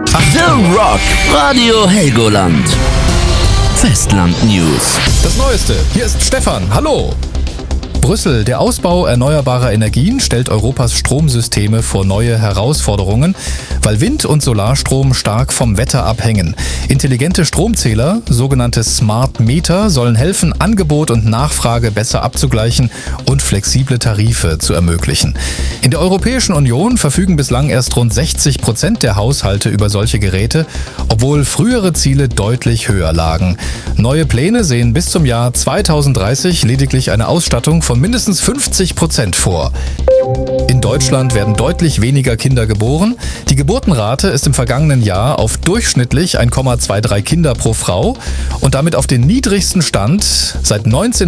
The Rock Radio Helgoland. Festland News. Das Neueste. Hier ist Stefan. Hallo. Brüssel. Der Ausbau erneuerbarer Energien stellt Europas Stromsysteme vor neue Herausforderungen, weil Wind- und Solarstrom stark vom Wetter abhängen. Intelligente Stromzähler, sogenannte Smart Meter, sollen helfen, Angebot und Nachfrage besser abzugleichen und flexible Tarife zu ermöglichen. In der Europäischen Union verfügen bislang erst rund 60% der Haushalte über solche Geräte, obwohl frühere Ziele deutlich höher lagen. Neue Pläne sehen bis zum Jahr 2030 lediglich eine Ausstattung von mindestens 50% vor. In Deutschland werden deutlich weniger Kinder geboren. Die Geburtenrate ist im vergangenen Jahr auf durchschnittlich 1,23 Kinder pro Frau und damit auf den niedrigsten Stand seit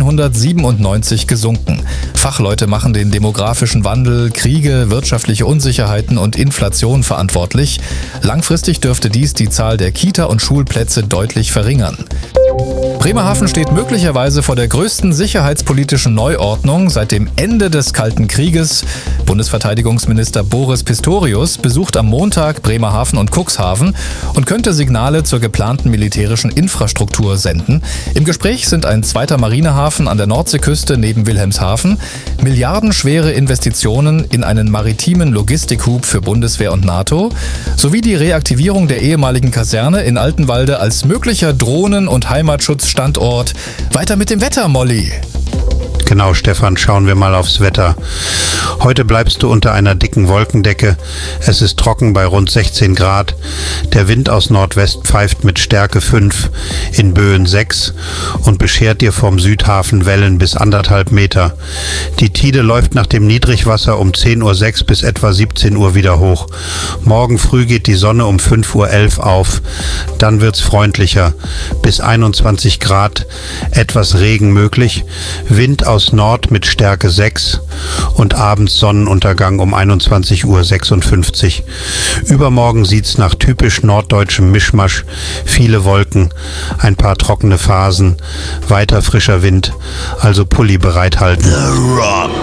1997 gesunken. Fachleute machen den demografischen Wandel, Kriege, wirtschaftliche Unsicherheiten und Inflation verantwortlich. Langfristig dürfte dies die Zahl der Kita- und Schulplätze deutlich verringern. Bremerhaven steht möglicherweise vor der größten sicherheitspolitischen Neuordnung seit dem Ende des Kalten Krieges. Bundesverteidigungsminister Boris Pistorius besucht am Montag Bremerhaven und Cuxhaven und könnte Signale zur geplanten militärischen Infrastruktur senden. Im Gespräch sind ein zweiter Marinehafen an der Nordseeküste neben Wilhelmshaven, milliardenschwere Investitionen in einen maritimen Logistikhub für Bundeswehr und NATO sowie die Reaktivierung der ehemaligen Kaserne in Altenwalde als möglicher Drohnen- und Heimatschutzstandort. Weiter mit dem Wetter, Molly. Genau, Stefan, schauen wir mal aufs Wetter. Heute bleibst du unter einer dicken Wolkendecke. Es ist trocken bei rund 16 Grad. Der Wind aus Nordwest pfeift mit Stärke 5, in Böen 6 und beschert dir vom Südhafen Wellen bis 1,5 Meter. Die Tide läuft nach dem Niedrigwasser um 10:06 Uhr bis etwa 17 Uhr wieder hoch. Morgen früh geht die Sonne um 5:11 Uhr auf. Dann wird's freundlicher. Bis 21 Grad, etwas Regen möglich. Wind aus Nord mit Stärke 6 und abends Sonnenuntergang um 21:56 Uhr. Übermorgen sieht's nach typisch norddeutschem Mischmasch, viele Wolken, ein paar trockene Phasen, weiter frischer Wind, also Pulli bereithalten. The Rock.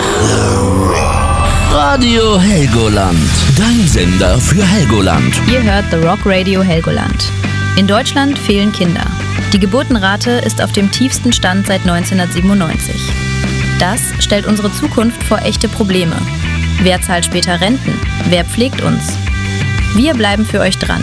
Radio Helgoland. Dein Sender für Helgoland. Ihr hört The Rock Radio Helgoland. In Deutschland fehlen Kinder. Die Geburtenrate ist auf dem tiefsten Stand seit 1997. Das stellt unsere Zukunft vor echte Probleme. Wer zahlt später Renten? Wer pflegt uns? Wir bleiben für euch dran.